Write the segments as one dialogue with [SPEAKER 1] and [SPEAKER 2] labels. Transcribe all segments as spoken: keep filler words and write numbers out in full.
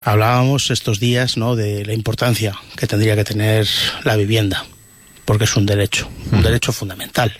[SPEAKER 1] Hablábamos estos días, ¿no?, de la importancia que tendría que tener la vivienda, porque es un derecho, un uh-huh. derecho fundamental.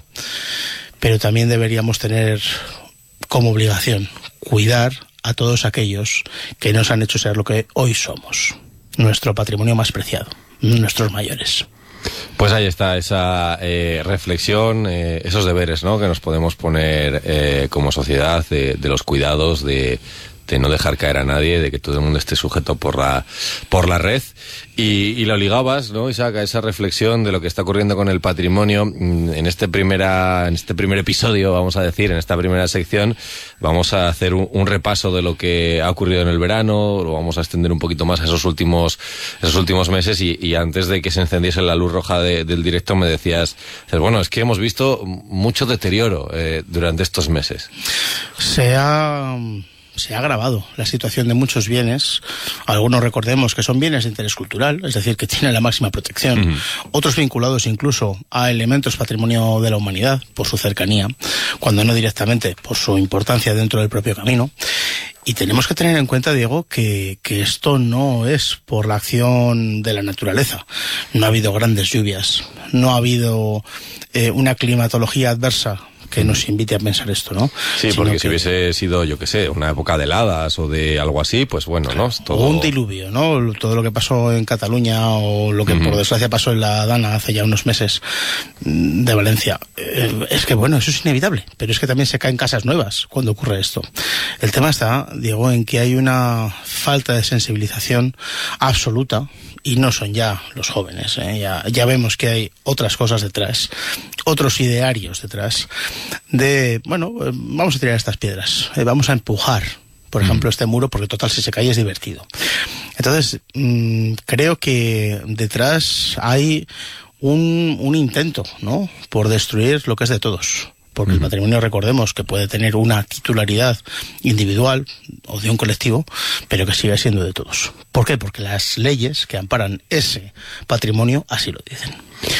[SPEAKER 1] Pero también deberíamos tener como obligación cuidar a todos aquellos que nos han hecho ser lo que hoy somos, nuestro patrimonio más preciado, nuestros mayores.
[SPEAKER 2] Pues ahí está esa eh, reflexión, eh, esos deberes, ¿no?, que nos podemos poner eh, como sociedad de, de los cuidados, de, de no dejar caer a nadie, de que todo el mundo esté sujeto por la por la red. Y, y lo ligabas, ¿no, Isaac, a esa reflexión de lo que está ocurriendo con el patrimonio. En este primera en este primer episodio, vamos a decir, en esta primera sección, vamos a hacer un, un repaso de lo que ha ocurrido en el verano, lo vamos a extender un poquito más a esos últimos esos últimos meses, y, y antes de que se encendiese la luz roja de, del directo me decías, bueno, es que hemos visto mucho deterioro eh, durante estos meses.
[SPEAKER 1] Se ha... Se ha agravado la situación de muchos bienes. Algunos, recordemos, que son bienes de interés cultural, es decir, que tienen la máxima protección. Uh-huh. Otros vinculados incluso a elementos patrimonio de la humanidad por su cercanía, cuando no directamente por su importancia dentro del propio camino. Y tenemos que tener en cuenta, Diego, que, que esto no es por la acción de la naturaleza. No ha habido grandes lluvias, no ha habido eh, una climatología adversa que nos invite a pensar esto, ¿no?
[SPEAKER 2] Sí,
[SPEAKER 1] Sino
[SPEAKER 2] porque
[SPEAKER 1] que,
[SPEAKER 2] si hubiese sido, yo qué sé, una época de heladas o de algo así, pues bueno, claro, ¿no? Todo...
[SPEAKER 1] O un diluvio, ¿no? Todo lo que pasó en Cataluña o lo que uh-huh. por desgracia pasó en la Dana hace ya unos meses de Valencia. Eh, es que bueno, eso es inevitable, pero es que también se caen casas nuevas cuando ocurre esto. El tema está, Diego, en que hay una falta de sensibilización absoluta. Y no son ya los jóvenes, ¿eh? ya, ya vemos que hay otras cosas detrás, otros idearios detrás de, bueno, vamos a tirar estas piedras, eh, vamos a empujar, por ejemplo, este muro, porque total, si se cae es divertido. Entonces, mmm, creo que detrás hay un, un intento, ¿no?, por destruir lo que es de todos. Porque el patrimonio, recordemos, que puede tener una titularidad individual o de un colectivo, pero que sigue siendo de todos. ¿Por qué? Porque las leyes que amparan ese patrimonio así lo dicen.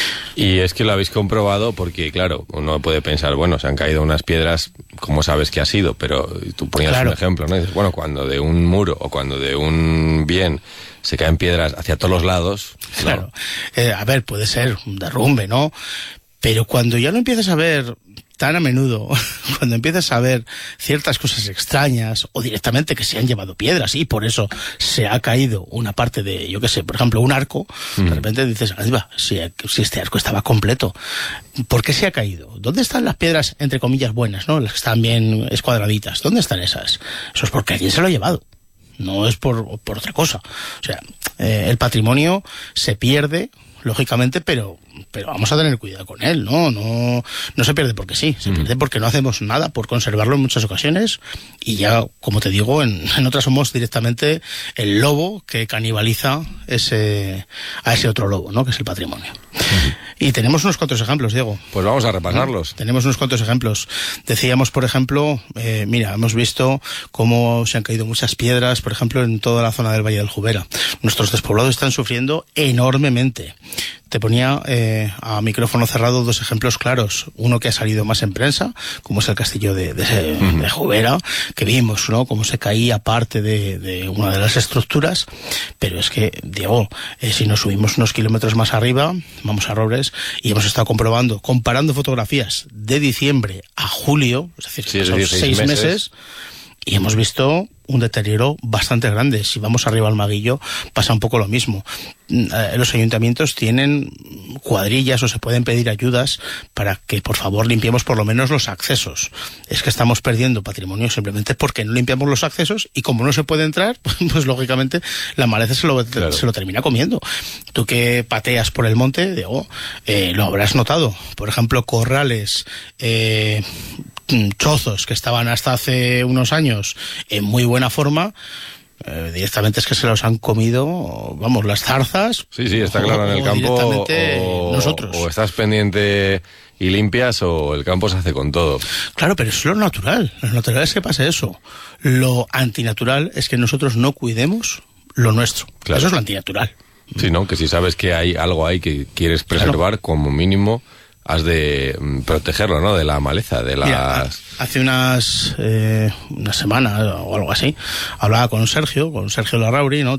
[SPEAKER 2] Y es que lo habéis comprobado porque, claro, uno puede pensar, bueno, se han caído unas piedras, ¿cómo sabes que ha sido? Pero tú ponías claro. un ejemplo, ¿no? Y dices, bueno, cuando de un muro o cuando de un bien se caen piedras hacia todos los lados...
[SPEAKER 1] Claro. ¿no? Eh, a ver, puede ser un derrumbe, ¿no? Pero cuando ya lo empiezas a ver tan a menudo, cuando empiezas a ver ciertas cosas extrañas o directamente que se han llevado piedras y por eso se ha caído una parte de, yo qué sé, por ejemplo, un arco, mm. de repente dices, si, si este arco estaba completo, ¿por qué se ha caído? ¿Dónde están las piedras, entre comillas, buenas, ¿no?, las que están bien escuadraditas? ¿Dónde están esas? Eso es porque alguien se lo ha llevado. No es por, por otra cosa. O sea, eh, el patrimonio se pierde, lógicamente, pero pero vamos a tener cuidado con él, ¿no? No, no se pierde porque sí, se mm. pierde porque no hacemos nada por conservarlo en muchas ocasiones y ya, como te digo, en, en otras somos directamente el lobo que canibaliza ese a ese otro lobo, ¿no?, que es el patrimonio. Mm. Y tenemos unos cuantos ejemplos, Diego.
[SPEAKER 2] Pues vamos a repasarlos.
[SPEAKER 1] ¿No? Tenemos unos cuantos ejemplos. Decíamos, por ejemplo, eh, mira, hemos visto cómo se han caído muchas piedras, por ejemplo, en toda la zona del Valle del Jubera. Nuestros despoblados están sufriendo enormemente. Te ponía eh, a micrófono cerrado dos ejemplos claros. Uno que ha salido más en prensa, como es el castillo de, de, de Jubera, que vimos, ¿no?, cómo se caía parte de, de una de las estructuras. Pero es que, Diego, eh, si nos subimos unos kilómetros más arriba, vamos a Robres, y hemos estado comprobando, comparando fotografías de diciembre a julio, es decir,
[SPEAKER 2] sí,
[SPEAKER 1] es decir seis, seis meses, meses, y hemos visto un deterioro bastante grande. Si vamos arriba al Maguillo, pasa un poco lo mismo. Eh, los ayuntamientos tienen cuadrillas o se pueden pedir ayudas para que, por favor, limpiemos por lo menos los accesos. Es que estamos perdiendo patrimonio simplemente porque no limpiamos los accesos y como no se puede entrar, pues, pues lógicamente la maleza se lo, claro. se lo termina comiendo. Tú que pateas por el monte, Diego, eh, lo habrás notado. Por ejemplo, corrales, eh, chozos que estaban hasta hace unos años en muy buena forma, eh, directamente es que se los han comido, vamos, las zarzas.
[SPEAKER 2] Sí, sí, está claro, en el campo o,
[SPEAKER 1] nosotros.
[SPEAKER 2] o estás pendiente y limpias o el campo se hace con todo.
[SPEAKER 1] Claro, pero es lo natural, lo natural es que pase eso. Lo antinatural es que nosotros no cuidemos lo nuestro. Claro. Eso es lo antinatural.
[SPEAKER 2] Sí, ¿no? Que si sabes que hay algo ahí que quieres preservar, claro, como mínimo, has de protegerlo, ¿no? De la maleza, de las...
[SPEAKER 1] Mira, hace unas, eh, unas semanas o algo así, hablaba con Sergio, con Sergio Larrauri, ¿no?